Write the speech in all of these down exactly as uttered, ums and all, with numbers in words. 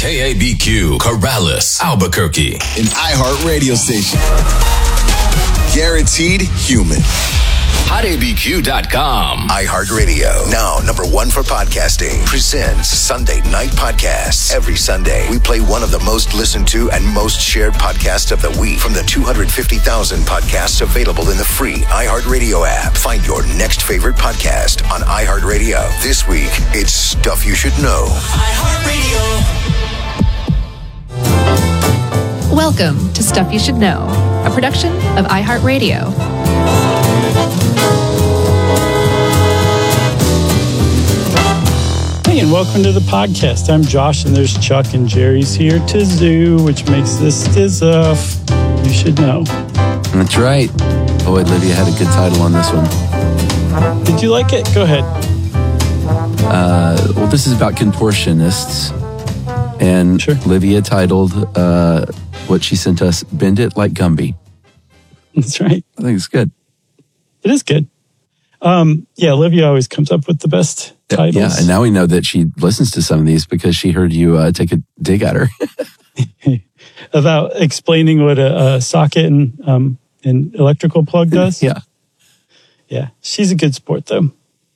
K A B Q, Corrales, Albuquerque. An iHeart radio station. Guaranteed human. hot A B Q dot com. iHeartRadio, now number one for podcasting, presents Sunday Night Podcasts. Every Sunday, we play one of the most listened to and most shared podcasts of the week from the two hundred fifty thousand podcasts available in the free iHeartRadio app. Find your next favorite podcast on iHeartRadio. This week, it's Stuff You Should Know. iHeartRadio. Welcome to Stuff You Should Know, a production of iHeartRadio. Hey, and welcome to the podcast. I'm Josh, and there's Chuck, and Jerry's here to zoo, which makes this Stizuff. You should know. That's right. Boy, Livia had a good title on this one. Did you like it? Go ahead. Uh, well, this is about contortionists, and Sure. Livia titled uh, what she sent us, Bend It Like Gumby. That's right. I think it's good. It is good. Um, yeah, Olivia always comes up with the best titles. Yeah, and now we know that she listens to some of these because she heard you uh, take a dig at her. About explaining what a, a socket and um, an electrical plug does. Yeah. Yeah, she's a good sport, though.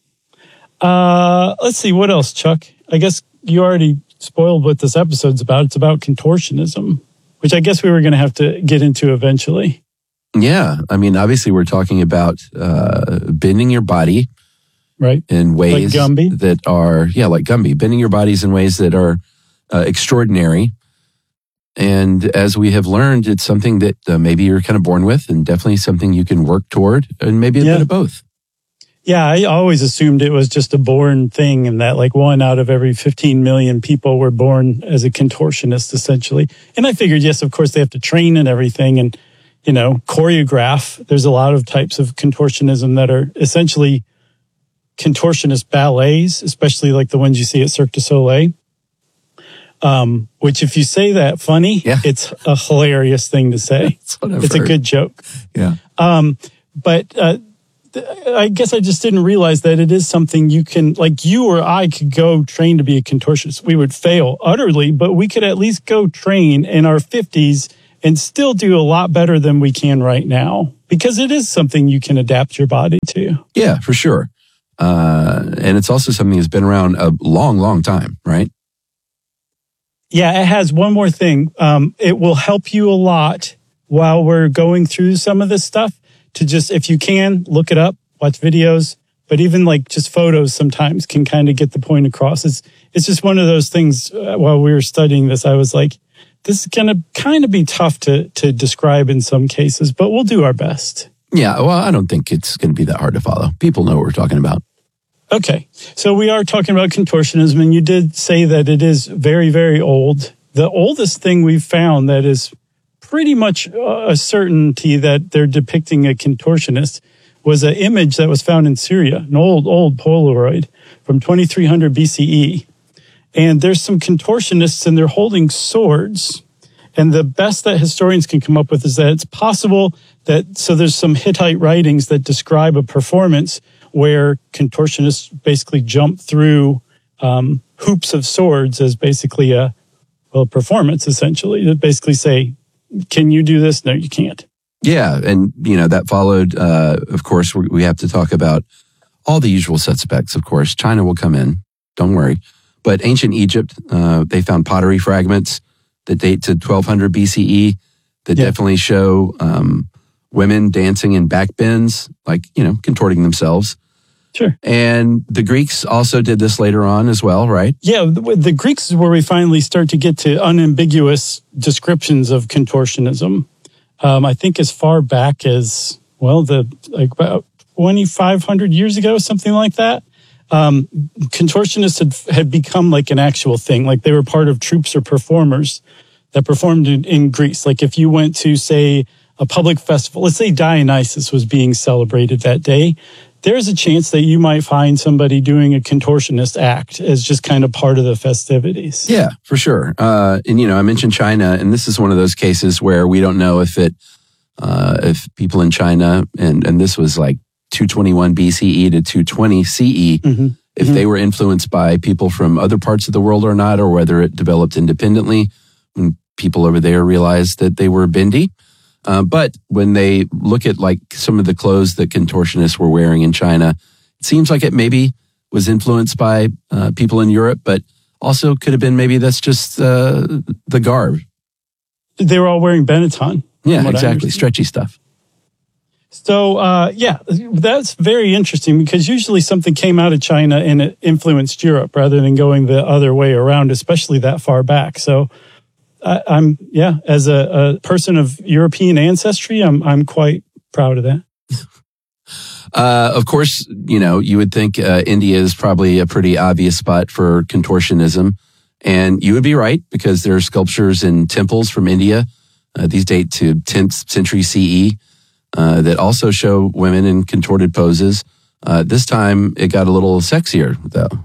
Uh, let's see, what else, Chuck? I guess you already spoiled what this episode's about. It's about contortionism, which I guess we were going to have to get into eventually. Yeah. I mean, obviously, we're talking about uh, bending your body Right. in ways Like Gumby? that are, yeah, like Gumby, bending your bodies in ways that are uh, extraordinary. And as we have learned, it's something that uh, maybe you're kind of born with and definitely something you can work toward, and maybe a Yeah. bit of both. Yeah, I always assumed it was just a born thing and that like one out of every fifteen million people were born as a contortionist, essentially. And I figured, yes, of course, they have to train and everything and, you know, choreograph. There's a lot of types of contortionism that are essentially contortionist ballets, especially like the ones you see at Cirque du Soleil. Um, which if you say that funny, Yeah. it's a hilarious thing to say. That's what I've It's heard. a good joke. Yeah. Um, but uh, th- I guess I just didn't realize that it is something you can, like you or I could go train to be a contortionist. We would fail utterly, but we could at least go train in our fifties and still do a lot better than we can right now because it is something you can adapt your body to. Yeah, for sure. Uh, and it's also something that's been around a long, long time, right? Yeah, it has one more thing. Um, it will help you a lot while we're going through some of this stuff to just, if you can, look it up, watch videos, but even like just photos sometimes can kind of get the point across. It's, it's just one of those things uh, while we were studying this, I was like, this is going to kind of be tough to, to describe in some cases, but we'll do our best. Yeah, well, I don't think it's going to be that hard to follow. People know what we're talking about. Okay, so we are talking about contortionism, and you did say that it is very, very old. The oldest thing we've found that is pretty much a certainty that they're depicting a contortionist was an image that was found in Syria, an old, old Polaroid from twenty-three hundred B C E. And there's some contortionists, and they're holding swords. And the best that historians can come up with is that it's possible that, so there's some Hittite writings that describe a performance where contortionists basically jump through um, hoops of swords as basically a, well, a performance, essentially, that basically say, can you do this? No, you can't. Yeah, and, you know, that followed, uh, of course, we, we have to talk about all the usual suspects, of course. China will come in, don't worry. But ancient Egypt, uh, they found pottery fragments that date to twelve hundred B C E that Yeah. definitely show um, women dancing in backbends, like, you know, contorting themselves. Sure. And the Greeks also did this later on as well, right? Yeah, the, the Greeks is where we finally start to get to unambiguous descriptions of contortionism. Um, I think as far back as, well, the like about twenty-five hundred years ago, something like that. Um, contortionists had, had become like an actual thing. Like they were part of troops or performers that performed in, in Greece. Like if you went to, say, a public festival, let's say Dionysus was being celebrated that day, there's a chance that you might find somebody doing a contortionist act as just kind of part of the festivities. Yeah, for sure. Uh, and, you know, I mentioned China, and this is one of those cases where we don't know if it, uh, if people in China, and, and this was like two twenty-one B C E to two twenty C E, Mm-hmm. if mm-hmm. they were influenced by people from other parts of the world or not, or whether it developed independently when people over there realized that they were Bindi. Uh, but when they look at like some of the clothes that contortionists were wearing in China, it seems like it maybe was influenced by uh, people in Europe, but also could have been maybe that's just uh, the garb. They were all wearing Benetton. Yeah, exactly. Stretchy stuff. So, uh, yeah, that's very interesting because usually something came out of China and it influenced Europe rather than going the other way around, especially that far back. So I, I'm, yeah, as a, a person of European ancestry, I'm I'm quite proud of that. Uh, of course, you know, you would think uh, India is probably a pretty obvious spot for contortionism. And you would be right, because there are sculptures in temples from India. Uh, these date to tenth century C E uh, that also show women in contorted poses. Uh, this time, it got a little sexier, though.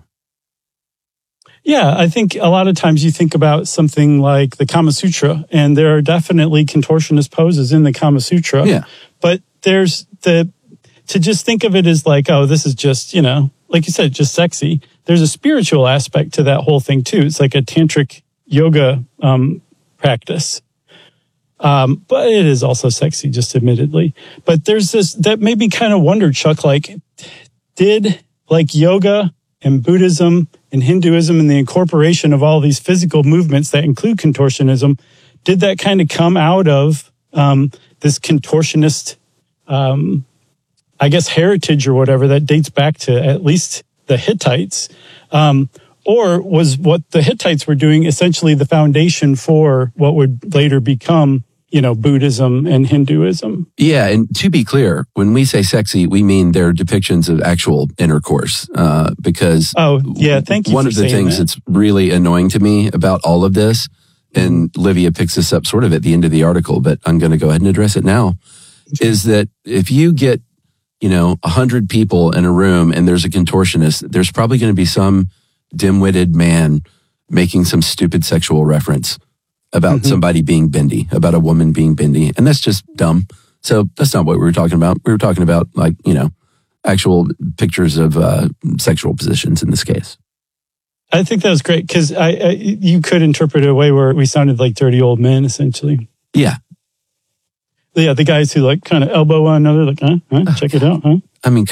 Yeah, I think a lot of times you think about something like the Kama Sutra, and there are definitely contortionist poses in the Kama Sutra. Yeah. But there's the... to just think of it as like, oh, this is just, you know, like you said, just sexy. There's a spiritual aspect to that whole thing too. It's like a tantric yoga um, practice. Um, but it is also sexy, just admittedly. But there's this, that made me kind of wonder, Chuck, like, did like yoga and Buddhism and Hinduism and the incorporation of all these physical movements that include contortionism, did that kind of come out of um, this contortionist um I guess, heritage or whatever that dates back to at least the Hittites? Um, or was what the Hittites were doing essentially the foundation for what would later become, you know, Buddhism and Hinduism? Yeah, and to be clear, when we say sexy, we mean their depictions of actual intercourse. Uh, because oh, yeah, thank you one for of the saying things that. that's really annoying to me about all of this, and Livia picks this up sort of at the end of the article, but I'm going to go ahead and address it now, is that if you get you know, a hundred people in a room and there's a contortionist, there's probably going to be some dim-witted man making some stupid sexual reference about mm-hmm. somebody being Bindi, about a woman being Bindi. And that's just dumb. So that's not what we were talking about. We were talking about, like, you know, actual pictures of uh, sexual positions in this case. I think that was great because I, I you could interpret it a way where we sounded like dirty old men, essentially. Yeah. Yeah, the guys who like kind of elbow one another, like, huh, huh, check it out, huh? I mean,